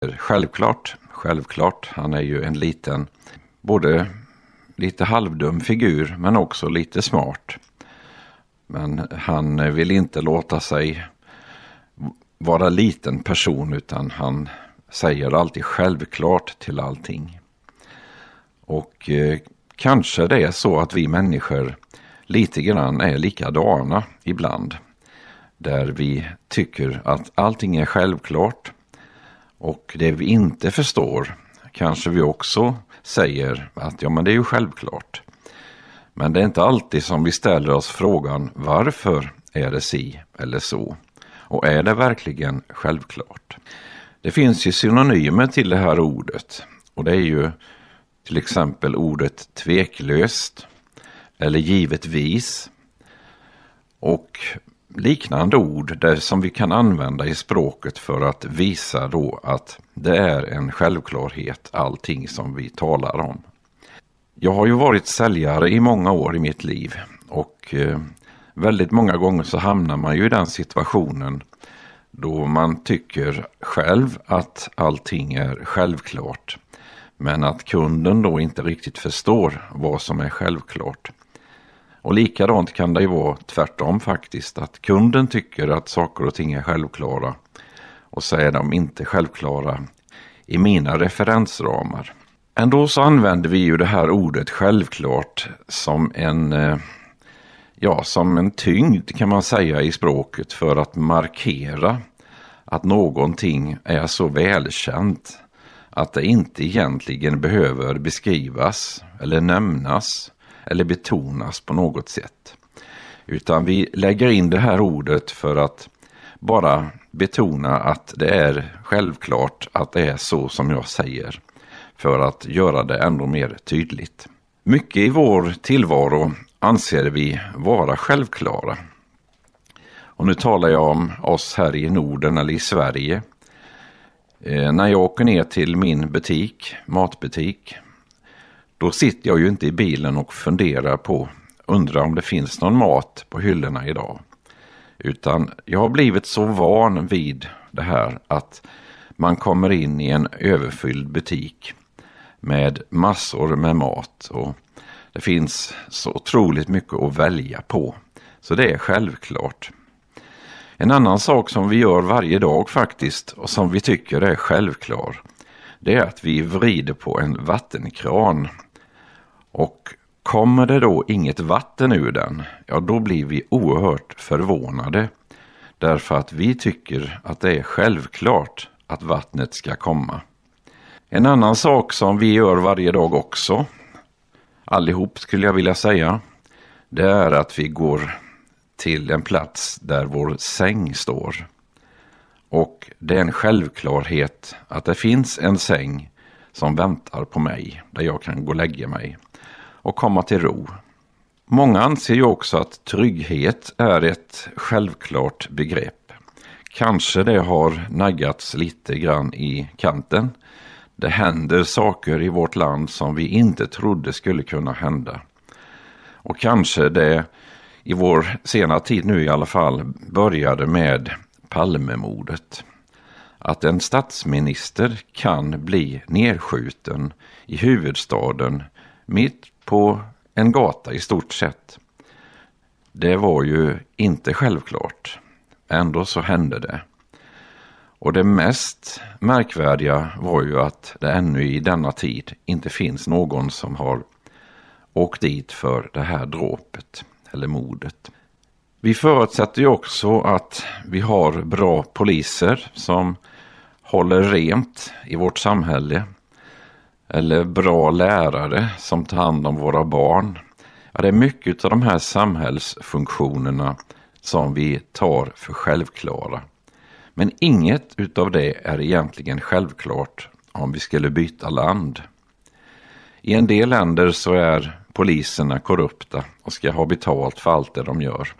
Självklart. Han är ju en liten, både lite halvdum figur men också lite smart. Men han vill inte låta sig vara liten person, utan han säger alltid självklart till allting. Och kanske det är så att vi människor lite grann är likadana ibland. Där vi tycker att allting är självklart, och det vi inte förstår kanske vi också säger att ja, men det är ju självklart. Men det är inte alltid som vi ställer oss frågan, varför är det si eller så? Och är det verkligen självklart? Det finns ju synonymer till det här ordet, och det är ju till exempel ordet tveklöst eller givetvis och liknande ord där som vi kan använda i språket för att visa då att det är en självklarhet allting som vi talar om. Jag har ju varit säljare i många år i mitt liv, och väldigt många gånger så hamnar man ju i den situationen då man tycker själv att allting är självklart, men att kunden då inte riktigt förstår vad som är självklart. Och likadant kan det ju vara tvärtom faktiskt, att kunden tycker att saker och ting är självklara, och så är de inte självklara i mina referensramar. Ändå så använder vi ju det här ordet självklart som en tyngd kan man säga i språket, för att markera att någonting är så välkänt att det inte egentligen behöver beskrivas eller nämnas eller betonas på något sätt. Utan vi lägger in det här ordet för att bara betona att det är självklart att det är så som jag säger, för att göra det ännu mer tydligt. Mycket i vår tillvaro anser vi vara självklara. Och nu talar jag om oss här i Norden eller i Sverige. När jag åker ner till min matbutik, då sitter jag ju inte i bilen och undrar om det finns någon mat på hyllorna idag. Utan jag har blivit så van vid det här att man kommer in i en överfylld butik med massor med mat, och det finns så otroligt mycket att välja på. Så det är självklart. En annan sak som vi gör varje dag faktiskt, och som vi tycker är självklar, det är att vi vrider på en vattenkran. Och kommer det då inget vatten ur den, ja då blir vi oerhört förvånade. Därför att vi tycker att det är självklart att vattnet ska komma. En annan sak som vi gör varje dag också, allihop skulle jag vilja säga, det är att vi går till en plats där vår säng står. Och det är en självklarhet att det finns en säng som väntar på mig, där jag kan gå och lägga mig och komma till ro. Många anser ju också att trygghet är ett självklart begrepp. Kanske det har naggats lite grann i kanten. Det händer saker i vårt land som vi inte trodde skulle kunna hända. Och kanske det i vår sena tid nu i alla fall började med Palmemordet. Att en statsminister kan bli nedskjuten i huvudstaden mitt på en gata i stort sett. Det var ju inte självklart. Ändå så hände det. Och det mest märkvärdiga var ju att det ännu i denna tid inte finns någon som har åkt dit för det här dråpet eller mordet. Vi förutsätter ju också att vi har bra poliser som håller rent i vårt samhälle. Eller bra lärare som tar hand om våra barn. Ja, det är mycket av de här samhällsfunktionerna som vi tar för självklara. Men inget utav det är egentligen självklart om vi skulle byta land. I en del länder så är poliserna korrupta och ska ha betalt för allt det de gör.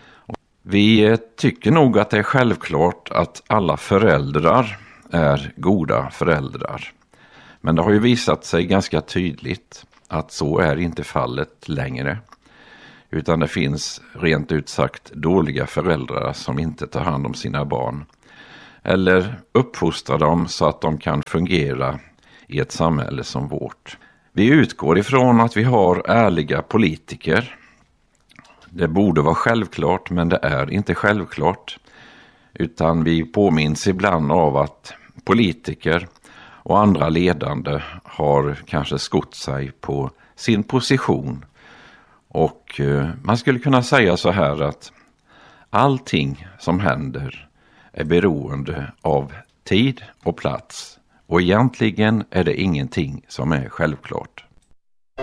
Vi tycker nog att det är självklart att alla föräldrar är goda föräldrar. Men det har ju visat sig ganska tydligt att så är inte fallet längre. Utan det finns rent ut sagt dåliga föräldrar som inte tar hand om sina barn. eller uppfostra dem så att de kan fungera i ett samhälle som vårt. Vi utgår ifrån att vi har ärliga politiker. Det borde vara självklart, men det är inte självklart. Utan vi påminns ibland av att politiker och andra ledande har kanske skott sig på sin position. Och man skulle kunna säga så här att allting som händer är beroende av tid och plats. Och egentligen är det ingenting som är självklart.